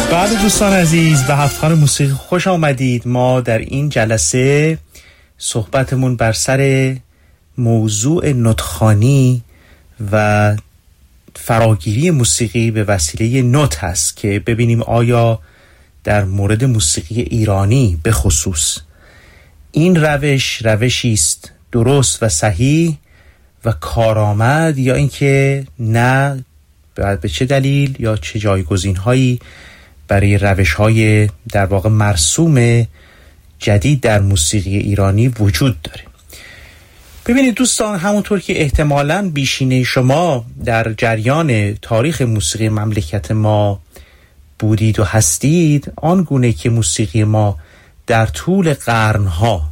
بله دوستان عزیز، به هفت‌خوان موسیقی خوش آمدید. ما در این جلسه صحبتمون بر سر موضوع نوت‌خوانی و فراگیری موسیقی به وسیله نوت هست که ببینیم آیا در مورد موسیقی ایرانی به خصوص این روشی است درست و صحیح و کارآمد، یا اینکه نه، به چه دلیل یا چه جایگزین‌هایی برای روش‌های در واقع مرسوم جدید در موسیقی ایرانی وجود داره. ببینید دوستان، همونطور که احتمالاً بیشینه شما در جریان تاریخ موسیقی مملکت ما بودید و هستید، آنگونه که موسیقی ما در طول قرنها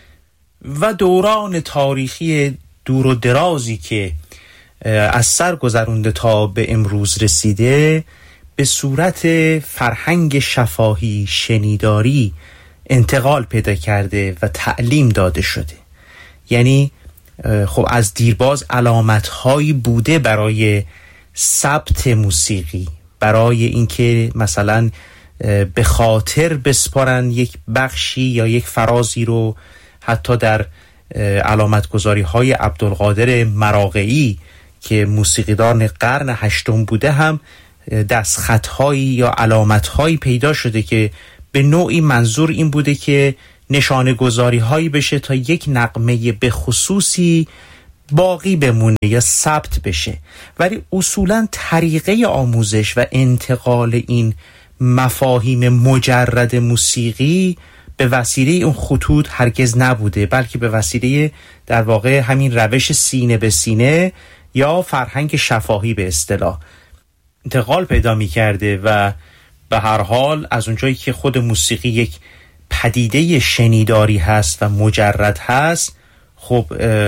و دوران تاریخی دور و درازی که از سر گذرونده تا به امروز رسیده، به صورت فرهنگ شفاهی شنیداری انتقال پیدا کرده و تعلیم داده شده. یعنی خب از دیرباز علامت‌هایی بوده برای ثبت موسیقی، برای اینکه مثلا به خاطر بسپارن یک بخشی یا یک فرازی رو. حتی در علامتگذاری‌های عبدالقادر مراغه‌ای که موسیقیدان قرن هشتم بوده هم دستخط‌هایی یا علامت‌هایی پیدا شده که به نوعی منظور این بوده که نشانه گذاری‌هایی بشه تا یک نغمه به خصوصی باقی بمونه یا ثبت بشه. ولی اصولاً طریقه آموزش و انتقال این مفاهیم مجرد موسیقی به وسیله اون خطوط هرگز نبوده، بلکه به وسیله در واقع همین روش سینه به سینه یا فرهنگ شفاهی به اصطلاح انتقال پیدا می کرده. و به هر حال از اونجایی که خود موسیقی یک پدیده شنیداری هست و مجرد هست، خب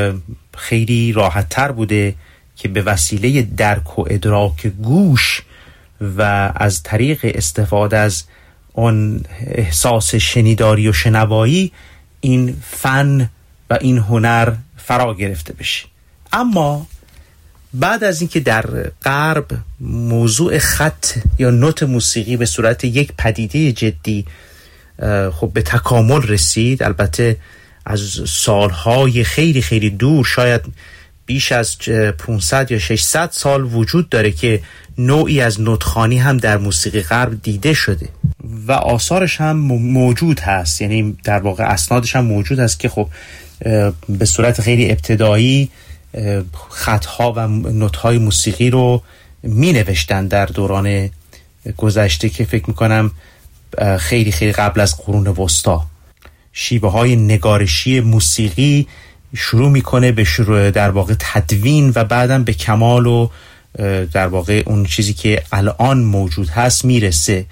خیلی راحت تر بوده که به وسیله درک و ادراک گوش و از طریق استفاده از اون احساس شنیداری و شنوایی این فن و این هنر فرا گرفته بشه. اما بعد از اینکه در غرب موضوع خط یا نوت موسیقی به صورت یک پدیده جدی خب به تکامل رسید، البته از سالهای خیلی خیلی دور، شاید بیش از 500 یا 600 سال وجود داره که نوعی از نوت‌خوانی هم در موسیقی غرب دیده شده و آثارش هم موجود هست. یعنی در واقع اسنادش هم موجود هست که خب به صورت خیلی ابتدایی خطها و نوت‌های موسیقی رو می نوشتن در دوران گذشته که فکر میکنم خیلی خیلی قبل از قرون وسطا. شیوه های نگارشی موسیقی شروع میکنه به شروع در واقع تدوین و بعدم به کمال و در واقع اون چیزی که الان موجود هست میرسه.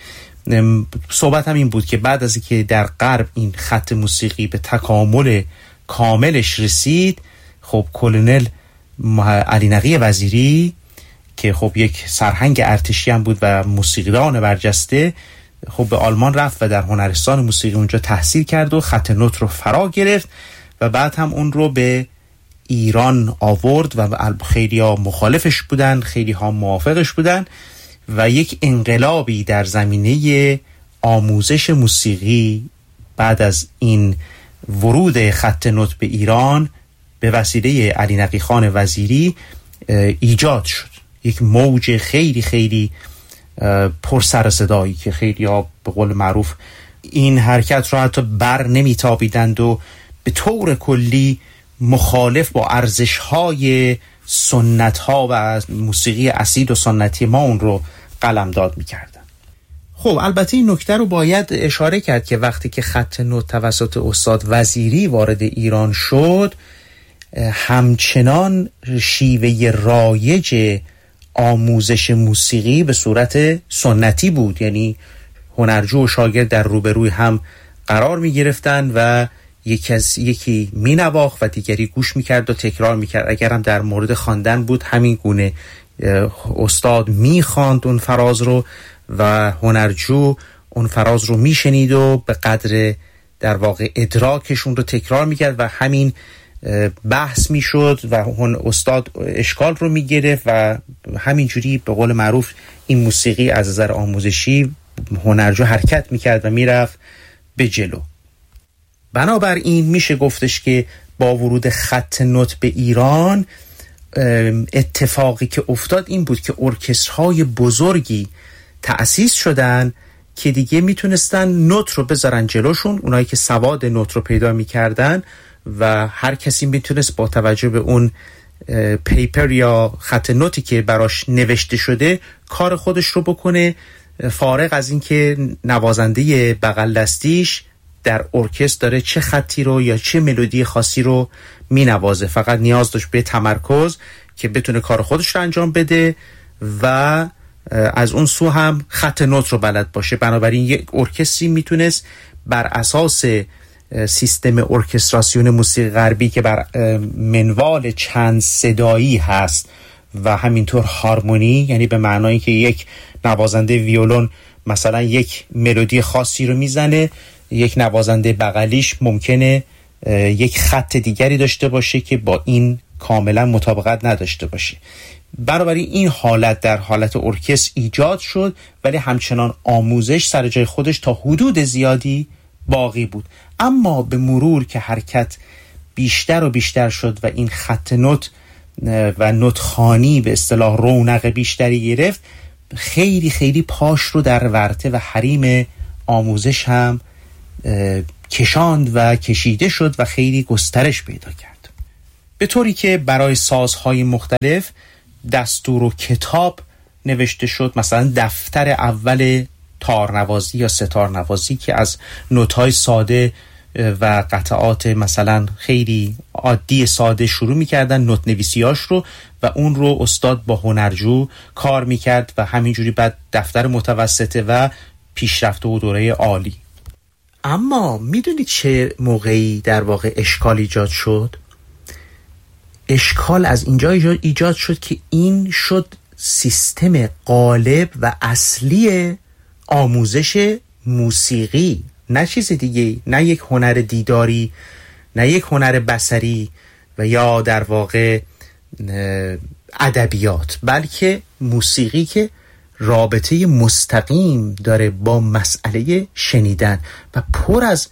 صحبت هم این بود که بعد از اینکه در غرب این خط موسیقی به تکامل کاملش رسید، خب کلونل علی نقی وزیری که خب یک سرهنگ ارتشی هم بود و موسیقیدان برجسته، خب به آلمان رفت و در هنرستان موسیقی اونجا تحصیل کرد و خط نوت رو فرا گرفت و بعد هم اون رو به ایران آورد و خیلی ها مخالفش بودن، خیلی ها موافقش بودن و یک انقلابی در زمینه آموزش موسیقی بعد از این ورود خط نوت به ایران به وسیله علی نقی خان وزیری ایجاد شد. یک موج خیلی خیلی پر سر صدایی که خیلی ها به قول معروف این حرکت رو حتی بر نمیتابیدند و به طور کلی مخالف با ارزش‌های سنت‌ها و موسیقی اصیل و سنتی ما اون رو قلمداد می‌کردن. خب البته این نکته رو باید اشاره کرد که وقتی که خط نوت توسط استاد وزیری وارد ایران شد، همچنان شیوه رایج آموزش موسیقی به صورت سنتی بود. هنرجو و شاگرد در روبروی هم قرار می گرفتن و یکی می نواخت و دیگری گوش می کرد و تکرار می کرد. اگر هم در مورد خواندن بود همین گونه استاد می خواند اون فراز رو و هنرجو اون فراز رو می شنید و به قدر در واقع ادراکشون رو تکرار می کرد و همین بحث می شد و استاد اشکال رو می گرفت و همینجوری به قول معروف این موسیقی از نظر آموزشی هنرجو حرکت میکرد و میرفت به جلو. بنابراین میشه گفتش که با ورود خط نوت به ایران اتفاقی که افتاد این بود که ارکسترهای بزرگی تأسیس شدن که دیگه میتونستن نوت رو بذارن جلوشون، اونایی که سواد نوت رو پیدا میکردن و هر کسی میتونست با توجه به اون پیپر یا خط نوتی که براش نوشته شده کار خودش رو بکنه، فارغ از این که نوازنده بغل دستیش در ارکستر داره چه خطی رو یا چه ملودی خاصی رو می نوازه. فقط نیاز داشت به تمرکز که بتونه کار خودش رو انجام بده و از اون سو هم خط نوت رو بلد باشه. بنابراین یک ارکستری میتونست بر اساس سیستم ارکستراسیون موسیقی غربی که بر منوال چند صدایی هست و همینطور هارمونی، یعنی به معنایی که یک نوازنده ویولون مثلا یک ملودی خاصی رو میزنه، یک نوازنده بغلیش ممکنه یک خط دیگری داشته باشه که با این کاملا مطابقت نداشته باشه. بنابراین این حالت در حالت ارکستر ایجاد شد، ولی همچنان آموزش سر جای خودش تا حدود زیادی باقی بود. اما به مرور که حرکت بیشتر و بیشتر شد و این خط نوت و نوتخوانی به اصطلاح رونق بیشتری گرفت، خیلی خیلی پاش رو در ورطه و حریم آموزش هم کشاند و کشیده شد و خیلی گسترش پیدا کرد، به طوری که برای سازهای مختلف دستور و کتاب نوشته شد. مثلا دفتر اول تارنوازی یا ستارنوازی که از نوت‌های ساده و قطعات مثلا خیلی عادی ساده شروع می‌کردن نوت نویسیاش رو و اون رو استاد با هنرجو کار می‌کرد و همینجوری بعد دفتر متوسطه و پیشرفته و دوره عالی. اما میدونید چه موقعی در واقع اشکال ایجاد شد؟ اشکال از اینجا ایجاد شد که این شد سیستم غالب و اصلی آموزش موسیقی، نه چیز دیگه، نه یک هنر دیداری، نه یک هنر بصری و یا در واقع ادبیات، بلکه موسیقی که رابطه مستقیم داره با مسئله شنیدن و پر از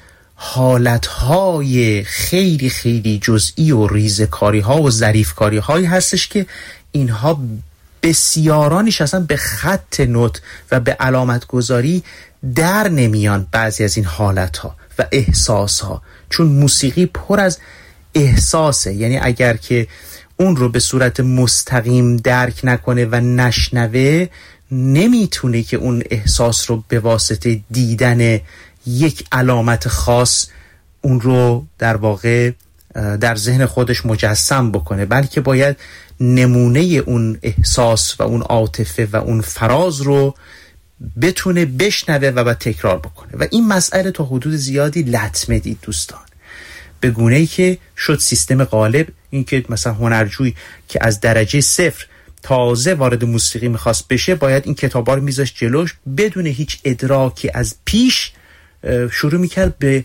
حالتهای خیلی خیلی جزئی و ریزکاری ها و ظریف کاری هایی هستش که اینها بسیارانش اصلا به خط نوت و به علامت گذاری در نمیان. بعضی از این حالت ها و احساس ها، چون موسیقی پر از احساسه، یعنی اگر که اون رو به صورت مستقیم درک نکنه و نشنوه، نمیتونه که اون احساس رو به واسطه دیدن یک علامت خاص اون رو در واقع در ذهن خودش مجسم بکنه، بلکه باید نمونه اون احساس و اون عاطفه و اون فراز رو بتونه بشنوه و بعد تکرار بکنه. و این مسئله تا حدود زیادی لطمه دید دوستان، به گونه‌ای که شد سیستم غالب این که مثلا هنرجوی که از درجه 0 تازه وارد موسیقی میخواست بشه باید این کتابا رو میذاشت جلوش، بدون هیچ ادراکی از پیش شروع میکرد به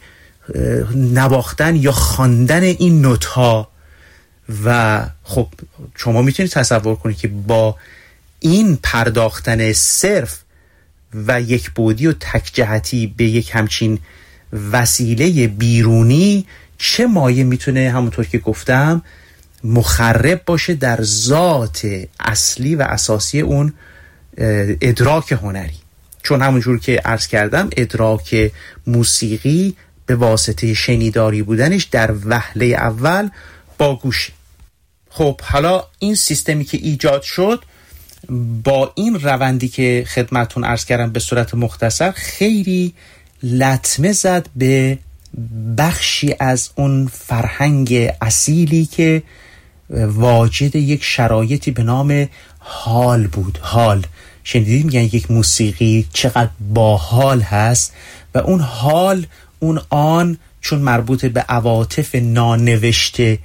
نواختن یا خواندن این نوت‌ها. و خب شما میتونید تصور کنید که با این پرداختن صرف و یک بعدی و تک جهتی به یک همچین وسیله بیرونی چه مایه میتونه همونطور که گفتم مخرب باشه در ذات اصلی و اساسی اون ادراک هنری. چون همونجور که عرض کردم ادراک موسیقی به واسطه شنیداری بودنش در وهله اول با گوشه. خب حالا این سیستمی که ایجاد شد با این روندی که خدمتون عرض کردم به صورت مختصر خیلی لطمه زد به بخشی از اون فرهنگ اصیلی که واجد یک شرایطی به نام حال بود. حال شنیدید میگن یک موسیقی چقدر باحال هست و اون حال اون آن چون مربوط به عواطف نانوشته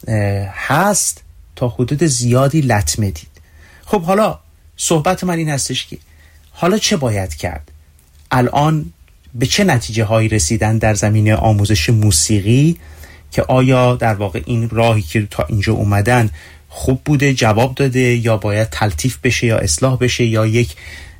هست تا حدود زیادی لطمه دید. خب حالا صحبت من این هستش که حالا چه باید کرد؟ الان به چه نتیجه هایی رسیدن در زمینه آموزش موسیقی که آیا در واقع این راهی که تا اینجا اومدن خوب بوده، جواب داده، یا باید تلطیف بشه یا اصلاح بشه یا یک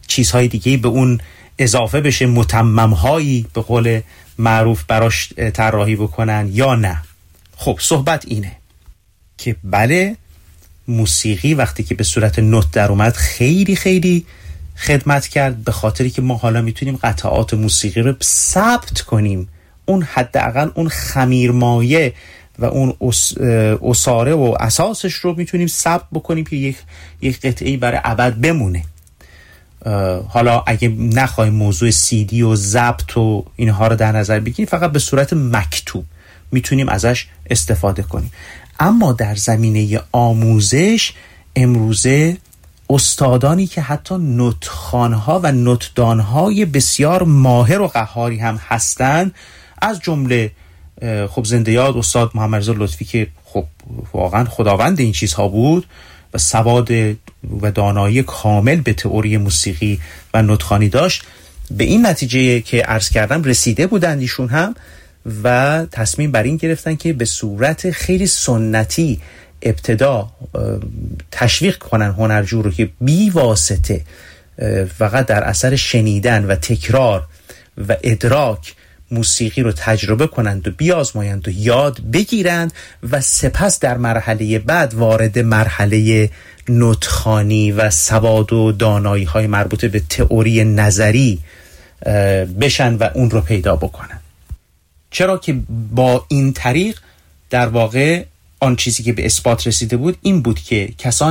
چیزهای دیگه به اون اضافه بشه، متمم‌هایی به قول معروف براش طراحی بکنن یا نه. خب صحبت اینه که بله، موسیقی وقتی که به صورت نوت در اومد خیلی خیلی خدمت کرد، به خاطری که ما حالا میتونیم قطعات موسیقی رو ثبت کنیم، اون حداقل اون خمیرمایه و اون اساره و اساسش رو میتونیم ثبت بکنیم که یک قطعه‌ای برای ابد بمونه. حالا اگه نخوایم موضوع CD و ضبط و اینها رو در نظر بگیریم، فقط به صورت مکتوب میتونیم ازش استفاده کنیم. اما در زمینه آموزش امروزه استادانی که حتی نوتخوانها و نوتدانهای بسیار ماهر و قهاری هم هستند، از جمله خب زنده یاد استاد محمد رضا لطفی که خب واقعا خداوند این چیزها بود و سواد و دانایی کامل به تئوری موسیقی و نوتخوانی داشت، به این نتیجه که عرض کردم رسیده بودند ایشون هم و تصمیم بر این گرفتن که به صورت خیلی سنتی ابتدا تشویق کنن هنرجو رو که بی واسطه فقط در اثر شنیدن و تکرار و ادراک موسیقی رو تجربه کنند و بیازمایند و یاد بگیرند و سپس در مرحله بعد وارد مرحله نوتخوانی و سواد و دانایی های مربوط به تئوری نظری بشن و اون رو پیدا بکنن. چرا که با این طریق در واقع آن چیزی که به اثبات رسیده بود این بود که کسانی